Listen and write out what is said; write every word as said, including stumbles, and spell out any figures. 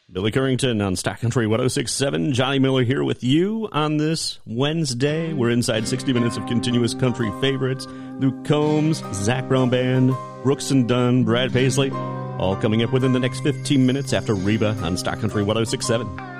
Billy Currington on Stock Country one oh six point seven. Johnny Miller here with you on this Wednesday. We're inside sixty minutes of continuous country favorites. Luke Combs, Zach Brown Band, Brooks and Dunn, Brad Paisley, all coming up within the next fifteen minutes after Reba on Stock Country one oh six point seven.